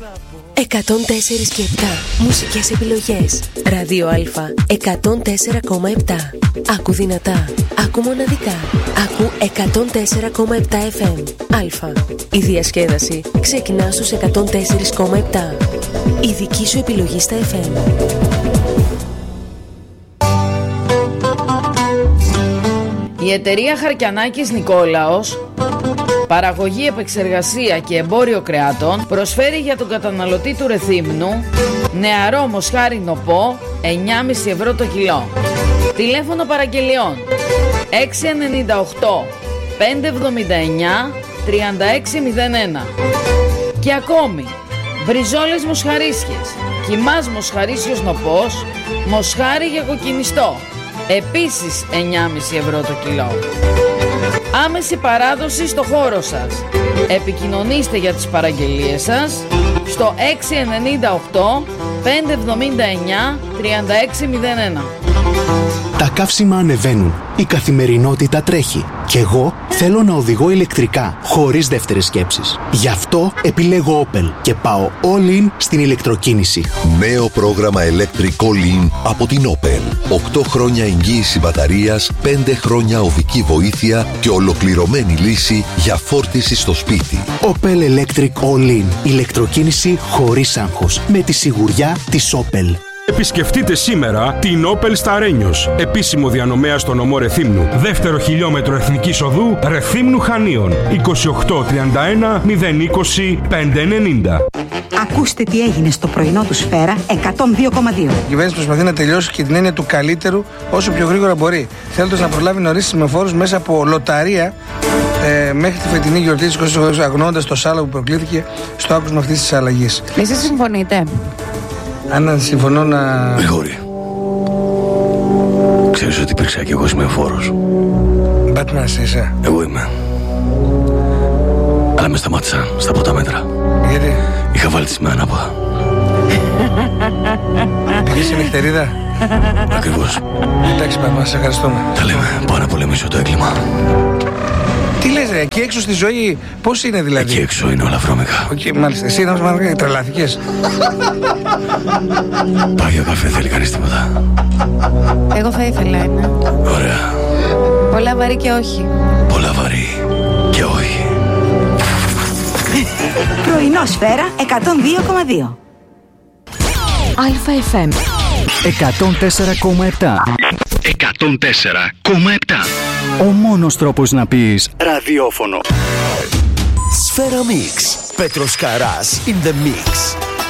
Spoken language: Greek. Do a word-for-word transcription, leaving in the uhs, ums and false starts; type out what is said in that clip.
εκατόν τέσσερα και επτά μουσικές επιλογές. Ράδιο Α εκατόν τέσσερα κόμμα επτά. Άκου δυνατά, άκου μοναδικά. Άκου εκατόν τέσσερα κόμμα επτά εφ εμ. Α. Η διασκέδαση ξεκινά στους εκατόν τέσσερα κόμμα επτά. Η δική σου επιλογή στα εφ εμ. Η εταιρεία Χαρκιανάκης Νικόλαος, παραγωγή, επεξεργασία και εμπόριο κρεάτων, προσφέρει για τον καταναλωτή του Ρεθύμνου νεαρό μοσχάρι νοπό εννιά κόμμα πέντε ευρώ το κιλό. Τηλέφωνο παραγγελιών έξι εννιά οκτώ πέντε εβδομήντα εννιά τριάντα έξι μηδέν ένα. Και ακόμη μπριζόλες μοσχαρίσιες, κιμάς μοσχαρίσιος νοπός, μοσχάρι για κοκκινιστό, επίσης εννιά κόμμα πέντε ευρώ το κιλό. Άμεση παράδοση στο χώρο σας. Επικοινωνήστε για τις παραγγελίες σας στο έξι εννιά οκτώ πέντε εβδομήντα εννιά τριάντα έξι μηδέν ένα. Τα καύσιμα ανεβαίνουν. Η καθημερινότητα τρέχει. Κι εγώ θέλω να οδηγώ ηλεκτρικά, χωρίς δεύτερες σκέψεις. Γι' αυτό επιλέγω Opel και πάω all in στην ηλεκτροκίνηση. Νέο πρόγραμμα Electric All In από την Opel. οκτώ χρόνια εγγύηση μπαταρίας, πέντε χρόνια οδική βοήθεια και ολοκληρωμένη λύση για φόρτιση στο σπίτι. Opel Electric All In. Ηλεκτροκίνηση χωρίς άγχος. Με τη σιγουριά της Opel. Επισκεφτείτε σήμερα την Opel στα Ρένιος, επίσημο διανομέα στο νομό Ρεθύμνου. Δεύτερο χιλιόμετρο εθνικής οδού Ρεθύμνου Χανίων. είκοσι οκτώ τριάντα ένα μηδέν είκοσι πέντε ενενήντα. Ακούστε τι έγινε στο πρωινό του Σφαίρα εκατόν δύο κόμμα δύο. Η κυβέρνηση προσπαθεί να τελειώσει και την έννοια του καλύτερου όσο πιο γρήγορα μπορεί. Θέλοντας να προλάβει νωρίς τις μεφόρους μέσα από λοταρία ε, μέχρι τη φετινή γιορτή της εικοστής ογδόης, αγνοώντας το σάλο που προκλήθηκε στο άκουσμα αυτής της αλλαγής. Εσείς συμφωνείτε? Αν συμφωνώ να... Γρηγόρη, ξέρεις ότι υπήρξα κι εγώ σημεοφόρος. Μπάτμαν είσαι? Εγώ είμαι. Αλλά με σταμάτησαν στα πρώτα μέτρα. Γιατί? Είχα βάλει τη σημαία ανάποδα. Πήγες σε νυχτερίδα? Ακριβώς. Εντάξει Μπάτμαν, σε ευχαριστούμε. Τα λέμε, πάω να πολεμήσω το έγκλημα. Τι λες ρε, εκεί έξω στη ζωή πώς είναι δηλαδή? Εκεί έξω είναι όλα βρώμικα. Okay, μάλιστα, εσύ να μας μάθει τρελάθηκες. Πάω για καφέ, θέλει κανείς τίποτα? Εγώ θα ήθελα ένα. Ωραία. Πολλά βαρύ και όχι. Πολλά βαρύ και όχι. Πρωινό Σφαίρα εκατόν δύο κόμμα δύο. Α εφ εμ εκατόν τέσσερα κόμμα επτά. εκατόν τέσσερα κόμμα επτά. Ο μόνος τρόπος να πεις ραδιόφωνο. Σφαίρα Mix. Πέτρος Καράς in the mix.